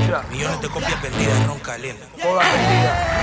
Mira, Millones de copias vendidas, ron caliente. toda vendida.